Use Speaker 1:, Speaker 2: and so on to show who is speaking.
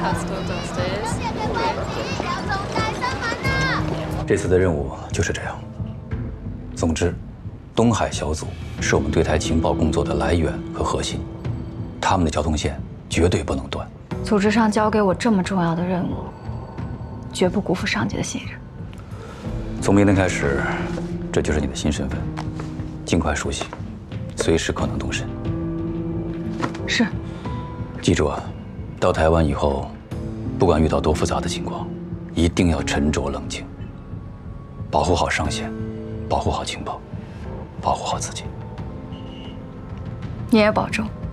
Speaker 1: 这次的任务就是这样。总之，东海小组是我们对台情报工作的来源和核心，他们的交通线绝对不能断。
Speaker 2: 组织上交给我这么重要的任务，绝不辜负上级的信任。
Speaker 1: 从明天开始，这就是你的新身份，尽快熟悉，随时可能动身。
Speaker 2: 是。
Speaker 1: 记住啊，到台湾以后，不管遇到多复杂的情况，一定要沉着冷静，保护好上线，保护好情报，保护好自己。
Speaker 2: 你也保重。